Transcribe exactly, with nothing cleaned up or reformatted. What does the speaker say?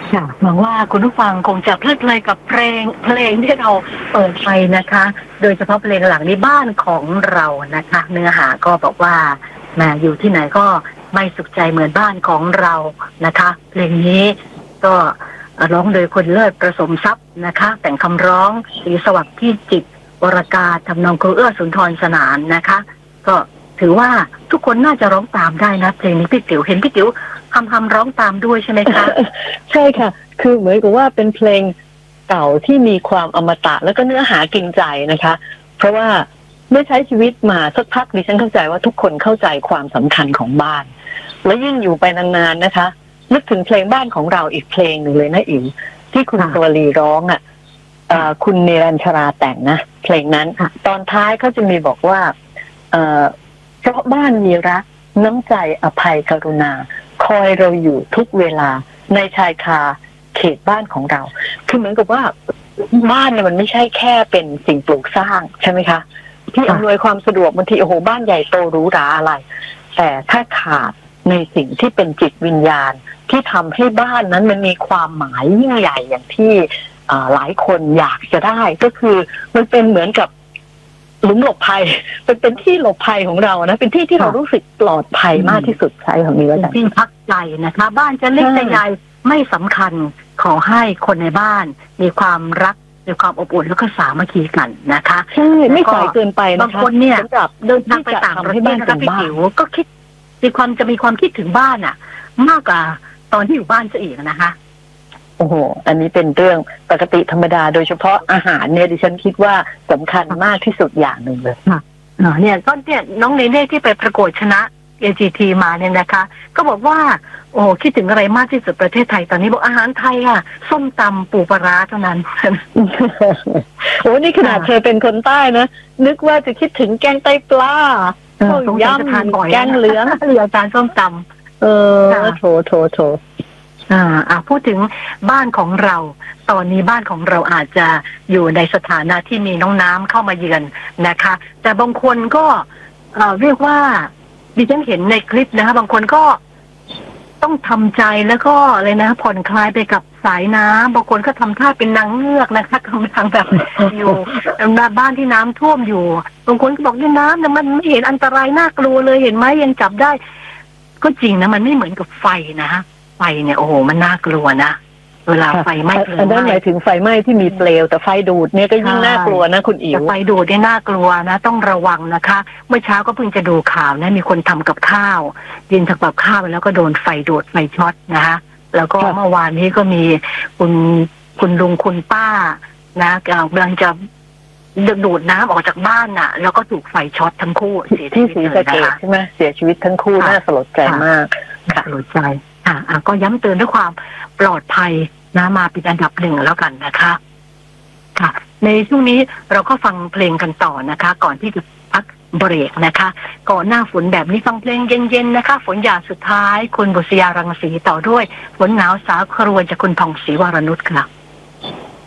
ค่ะหวังว่าคุณผู้ฟังคงจะเพลิดเพลินกับเพลงเพลงที่เราเปิดไปนะคะ โดยเฉพาะเพลงหลังนี้บ้านของเรานะคะ เนื้อหาก็บอกว่าแม่อยู่ที่ไหนก็ไม่สุขใจเหมือนบ้านของเรานะคะ เพลงนี้ก็ร้องโดยคนเลิศประสมทรัพย์นะคะ แต่งคำร้องศรีสวัสดิ์ที่จิตวรกาทำนองครูเอื้อสุนทรสนานนะคะ ก็ถือว่าทุกคนน่าจะร้องตามได้นะเพลงนี้พี่ติ๋วเห็นพี่ติ๋วทำทำร้องตามด้วยใช่ไหมคะใช่ค่ะคือเหมือนกับว่าเป็นเพลงเก่าที่มีความอมตะแล้วก็เนื้อหากินใจนะคะเพราะว่าเมื่อใช้ชีวิตมาสักพักดิฉันเข้าใจว่าทุกคนเข้าใจความสำคัญของบ้านและยิ่งอยู่ไปนานๆนะคะนึกถึงเพลงบ้านของเราอีกเพลงหนึ่งเลยนะอิ๋วที่คุณสวลีร้องอ่ะคุณเนรัญชราแต่งนะเพลงนั้นตอนท้ายเขาจะมีบอกว่าเพราะบ้านมีรักน้ำใจอภัยกรุณาคอยเราอยู่ทุกเวลาในชายคาเขตบ้านของเราคือเหมือนกับว่าบ้านเนี่ยมันไม่ใช่แค่เป็นสิ่งปลูกสร้างใช่ไหมคะที่อำนวยความสะดวกบางทีโอ้โหบ้านใหญ่โตหรูหราอะไรแต่ถ้าขาดในสิ่งที่เป็นจิตวิญญาณที่ทำให้บ้านนั้นมันมีความหมายยิ่งใหญ่อย่างที่หลายคนอยากจะได้ก็คือมันเป็นเหมือนกับหลุมหลบภัยเป็นเป็นที่หลบภัยของเรานะเป็นที่ที่เรารู้สึกปลอดภัยมากที่สุดใช่ของนี้ว่าที่พักใจนะคะบ้านจะเล็กจะใหญ่ไม่สำคัญขอให้คนในบ้านมีความรักมีความอบอุ่นแล้วก็สามัคคีกันนะคะใช่ไม่สายเกินไปนะคะบางคนเนี่ยเดินทางไปต่างประเทศนะคะพี่ติ๋วก็คิดมีความจะมีความคิดถึงบ้านอ่ะมากกว่าตอนที่อยู่บ้านจะอีกนะคะโอ้โหอันนี้เป็นเรื่องปกติธรรมดาโดยเฉพาะอาหารเนี่ยดิฉันคิดว่าสำคัญมากที่สุดอย่างหนึ่งเลยค่ะเนี่ยก็เนี่ยน้องเนเน่ที่ไปประกวดชนะ เอ จี ที มาเนี่ยนะคะก็บอกว่าโอ้คิดถึงอะไรมากที่สุดประเทศไทยตอนนี้บอกอาหารไทยค่ะส้มตำปูปลาเท่านั้นโอ้นี่ขนาดเธอเป็นคนใต้นะนึกว่าจะคิดถึงแกงไตปลาข้าวยำแกงเหลืองเหลือจานส้มตำเออโถโถโถอ่าอ่าพูดถึงบ้านของเราตอนนี้บ้านของเราอาจจะอยู่ในสถานะที่มีน้องน้ำเข้ามาเยือนนะคะแต่บางคนก็เอ่อเรียกว่าดิฉันเห็นในคลิปนะคะบางคนก็ต้องทำใจแล้วก็อะไรนะผ่อนคลายไปกับสายน้ำบางคนก็ทำท่าเป็นนางเงือกนะคะกำลังแบบอยู่บ้านที่น้ำท่วมอยู่บางคนก็บอกเนี่ยน้ำเนี่ยมันไม่เห็นอันตรายน่ากลัวเลยเห็นไหมยังจับได้ก็จริงนะมันไม่เหมือนกับไฟนะไฟเนี่ยโอ้โหมันน่ากลัวนะเวลาไฟไหม้เพลิงไหม้อันนั้นหมายถึงไฟไหม้ที่มีเปลวแต่ไฟดูดเนี่ยก็ยิ่งน่ากลัวนะคุณอิ๋วไฟดูดเนี่ยน่ากลัวนะต้องระวังนะคะเมื่อเช้าก็เพิ่งจะดูข่าวนะมีคนทำกับข้าวยินทำกับข้าวแล้วก็โดนไฟดูดไฟช็อตนะคะแล้วก็เมื่อวานนี้ก็มีคุณคุณลุงคุณป้านะกำลังจะดูดน้ำออกจากบ้านน่ะแล้วก็ถูกไฟช็อตทั้งคู่เสียชีวิตเลยนะคะใช่ไหมเสียชีวิตทั้งคู่น่าสลดใจมากค่ะสลดใจอ่าก็ย้ำเตือนด้วยความปลอดภัยนะมาเป็นอันดับหนึ่งแล้วกันนะคะค่ะในช่วงนี้เราก็ฟังเพลงกันต่อนะคะก่อนที่จะพักเบรกนะคะก่อนหน้าฝนแบบนี้ฟังเพลงเย็นๆนะคะฝนหยาดสุดท้ายคุณบุษยารังสีต่อด้วยฝนหนาวสาวครวญจากคุณผ่องศรีวรนุชค่ะ